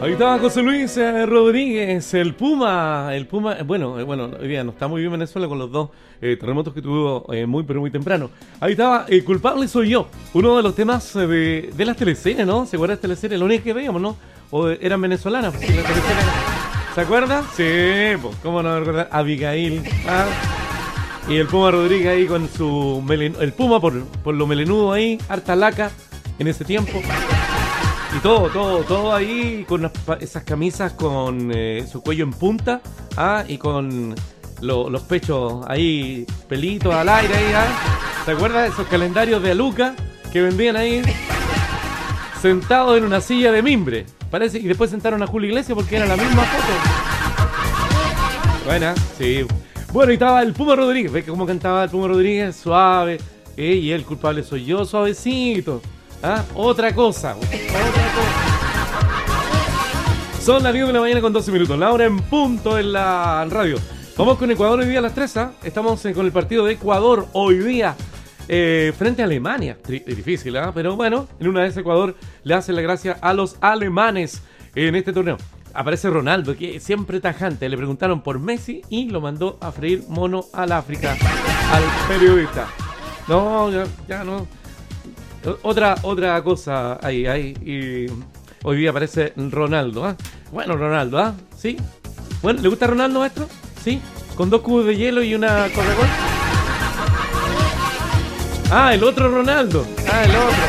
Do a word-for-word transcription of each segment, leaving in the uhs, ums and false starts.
Ahí estaba José Luis eh, Rodríguez, el Puma, el Puma, eh, bueno, eh, bueno, hoy día no está muy bien Venezuela con los dos eh, terremotos que tuvo eh, muy pero muy temprano. Ahí estaba, el culpable soy yo, uno de los temas eh, de, de las teleseries, ¿no? ¿Se acuerdan de las teleseries? Lo único que veíamos, ¿no? O eh, eran venezolanas, pues, la teleserie. ¿Se acuerdan? Sí, pues, cómo no recordar, Abigail, ¿ah? Y el Puma Rodríguez ahí con su melen... el Puma por, por lo melenudo ahí, harta laca en ese tiempo. Y todo, todo, todo ahí con las, esas camisas con eh, su cuello en punta, ¿ah? Y con lo, los pechos ahí, pelitos al aire ahí, ¿ah? ¿Se acuerdan de esos calendarios de Aluca que vendían ahí? Sentados en una silla de mimbre, parece, y después sentaron a Julio Iglesias porque era la misma foto. Buena, sí. Bueno, y estaba el Puma Rodríguez, ¿ves cómo cantaba el Puma Rodríguez? Suave, eh, y el culpable soy yo, suavecito. ¿Ah? Otra cosa, otra cosa. Son las diez de la mañana con doce minutos, la hora en punto en la radio. Vamos con Ecuador hoy día a las tres, ¿ah? Estamos eh, con el partido de Ecuador hoy día eh, frente a Alemania. Tri- difícil, ¿ah? Pero bueno, en una vez Ecuador le hace la gracia a los alemanes en este torneo. Aparece Ronaldo, que es siempre tajante. Le preguntaron por Messi y lo mandó a freír mono al África, al periodista. No, ya, ya no. Otra, otra cosa ahí, ahí, y hoy día aparece Ronaldo, ¿ah? Bueno, Ronaldo, ¿ah? ¿Sí? Bueno, ¿le gusta Ronaldo, maestro? ¿Sí? Con dos cubos de hielo y una Coca-Cola. Ah, el otro Ronaldo. Ah, el otro.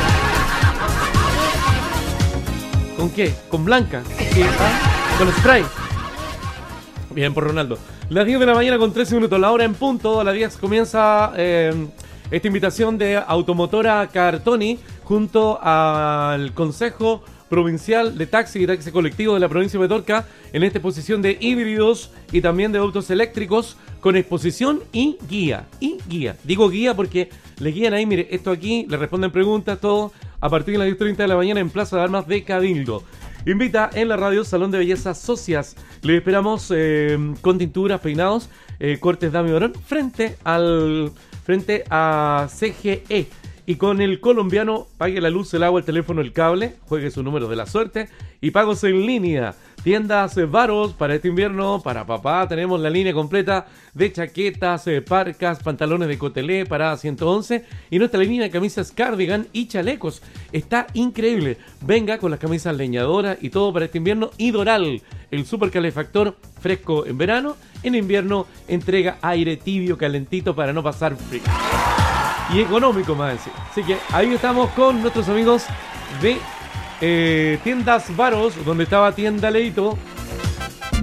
¿Con qué? ¿Con Blanca? ¿Sí? ¿Ah? ¿Con spray? Bien por Ronaldo. Las diez de la mañana con trece minutos, la hora en punto. A las diez comienza... Eh, esta invitación de Automotora Cartoni junto al Consejo Provincial de Taxi y Taxi Colectivo de la provincia de Petorca en esta exposición de híbridos y también de autos eléctricos con exposición y guía. Y guía. Digo guía porque le guían ahí, mire, esto aquí, le responden preguntas, todo a partir de las diez treinta de la mañana en Plaza de Armas de Cabildo. Invita en la radio Salón de Belleza Socias. Le esperamos eh, con tinturas, peinados, eh, cortes Dami Barón frente al... frente a C G E. Y con el colombiano, pague la luz, el agua, el teléfono, el cable, juegue su número de la suerte y pagos en línea. Tiendas Varos para este invierno, para papá, tenemos la línea completa de chaquetas, eh, parcas, pantalones de cotelé para ciento once y nuestra línea de camisas cardigan y chalecos. Está increíble. Venga con las camisas leñadoras y todo para este invierno. Y Doral, el super calefactor fresco en verano, en invierno entrega aire tibio, calentito para no pasar frío. Y económico más decir. Así que ahí estamos con nuestros amigos de eh, Tiendas Varos, donde estaba Tienda Leito,